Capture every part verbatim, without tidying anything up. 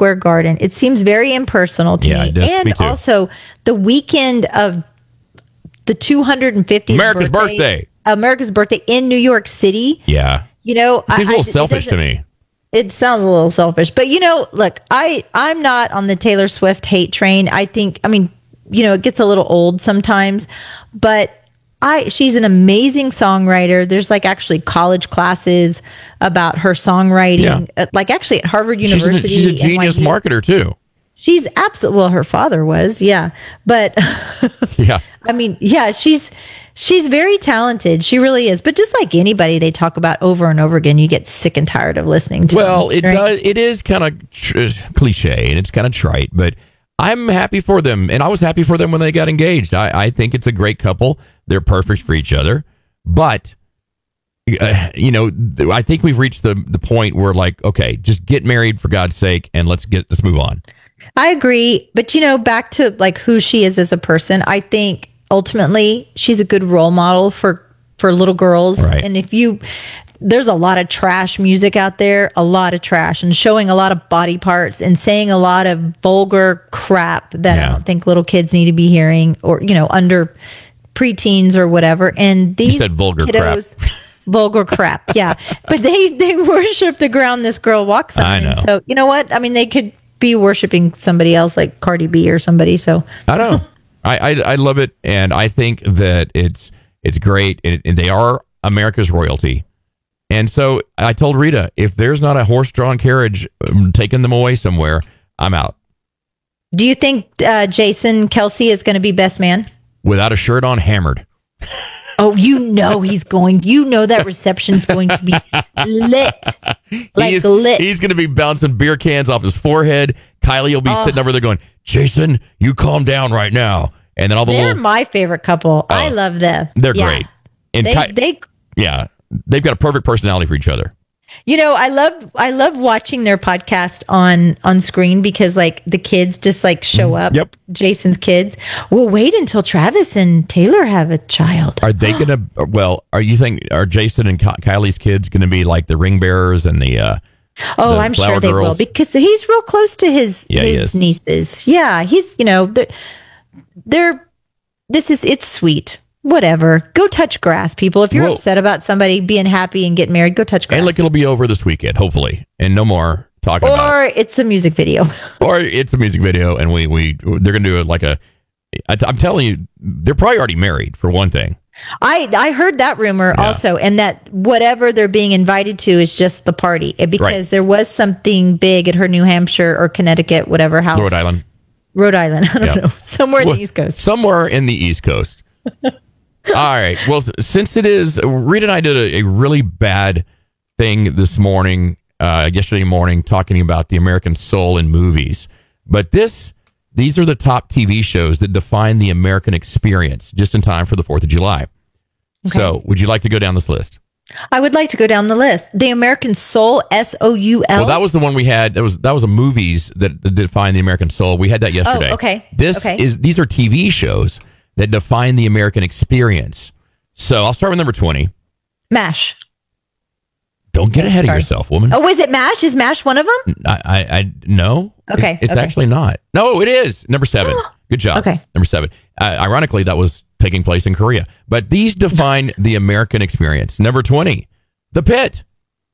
Square Garden. It seems very impersonal to Yeah, me. it does. And Me too. also the weekend of the two hundred fiftieth America's birthday. America's birthday in New York City. Yeah. You know, It seems I- a little I- it selfish to doesn't- me. It sounds a little selfish, but you know, look, I I'm not on the Taylor Swift hate train. I think, I mean, you know, it gets a little old sometimes, but I she's an amazing songwriter. There's like actually college classes about her songwriting, Yeah. uh, like actually at Harvard She's, University. a, she's a genius N Y U. marketer, too. She's absolutely, well, her father was, yeah, but Yeah. I mean, yeah, she's she's very talented. She really is. But just like anybody they talk about over and over again, you get sick and tired of listening to. Well, them, it right? does. It is kind of tr- cliche and it's kind of trite, but I'm happy for them, and I was happy for them when they got engaged. I, I think it's a great couple. They're perfect for each other, but uh, you know, th- I think we've reached the the point where, like, okay, just get married for God's sake, and let's get let's move on. I agree, but you know, back to like who she is as a person, I think ultimately she's a good role model for for little girls. Right. And if you there's a lot of trash music out there, a lot of trash, and showing a lot of body parts and saying a lot of vulgar crap that Yeah. I don't think little kids need to be hearing, or you know, under preteens or whatever. And these said vulgar crap. Vulgar crap, yeah. But they they worship the ground this girl walks on. I know. And so you know what? I mean, they could be worshiping somebody else like Cardi B or somebody. So I know. I, I I love it, and I think that it's it's great, and, and they are America's royalty. And so I told Rita, if there's not a horse-drawn carriage um, taking them away somewhere, I'm out. do you think uh, Jason Kelsey is going to be best man? Without a shirt on, hammered. Oh, you know he's going. You know that reception's going to be lit, like he's, lit. He's going to be bouncing beer cans off his forehead. Kylie will be Oh. sitting over there going, Jason, you calm down right now. And then all the They're little, my favorite couple. I love them. they're Yeah. great. And They, Ky- they, yeah, they've got a perfect personality for each other. you know, I love, I love watching their podcast on on screen because like the kids just like show up. Yep. Jason's kids. Well, wait until Travis and Taylor have a child. Are they going to, well, are you think, are Jason and Ky- Kylie's kids going to be like the ring bearers and the, uh, Oh, the I'm Flower sure they will Girls? because he's real close to his Yeah, he his is. nieces. Yeah, he's you know they're, they're this is it's sweet. Whatever. Go touch grass, people. If you're Well- upset about somebody being happy and getting married, go touch grass. and look, it'll be over this weekend, hopefully, and no more talking about or it's a music video. it. Or it's a music video, and we, we, they're going to do it like a, I, I'm telling you, they're probably already married for one thing. I I heard that rumor Yeah. also, and that whatever they're being invited to is just the party, And because Right. there was something big at her New Hampshire or Connecticut, whatever house, Rhode Island. Rhode Island. I don't Yeah. know, somewhere in Well, the East Coast. Somewhere in the East Coast. All right. Well, since it is, Rita and I did a, a really bad thing this morning, uh, yesterday morning, talking about the American soul in movies. But this, these are the top T V shows that define the American experience just in time for the fourth of July. So would you like to go down this list? I would like to go down the list. The American Soul, S O U L. Well, that was the one we had. That was that was a movies that, that define the American soul. We had that yesterday. Oh, okay. This Okay. is these are T V shows that define the American experience. So I'll start with number twenty. MASH. Don't get ahead sorry. of yourself, woman. Oh, is it MASH? Is MASH one of them? I, I, I no. Okay, It- it's okay. actually not. No, it is number seven. Good job. Okay. Number seven. Uh, ironically, that was taking place in Korea, but these define the American experience. Number twenty, The Pit.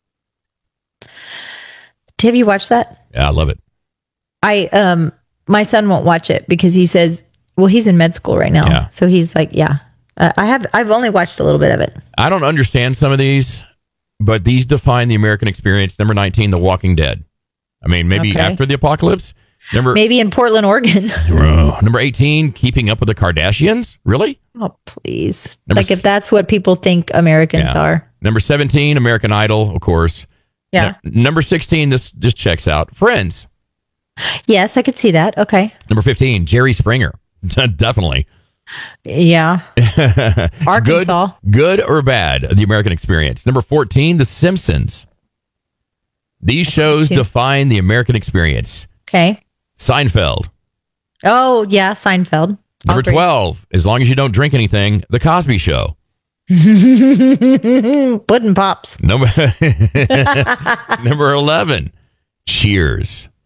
Have you watched that? Yeah, I love it. I um, my son won't watch it because he says, well, he's in med school right now, Yeah. so he's like, yeah. Uh, I have. I've only watched a little bit of it. I don't understand some of these, but these define the American experience. Number nineteen, The Walking Dead. I mean, maybe Okay. after the apocalypse. Number Maybe in Portland, Oregon. uh, number eighteen, Keeping Up with the Kardashians. Really? Oh, please! Number Like if s- that's what people think Americans Yeah. are. Number seventeen, American Idol, of course. Yeah. Nu- number sixteen, this just checks out. Friends. Yes, I could see that. Okay. Number fifteen, Jerry Springer. Definitely. Yeah. Arkansas. Good, good or bad, the American experience. Number fourteen, The Simpsons. These shows too. define the American experience. Okay. Seinfeld. Oh yeah, Seinfeld. Number Agree. twelve, as long as you don't drink anything, The Cosby Show. Pudding pops. Number, number eleven, Cheers.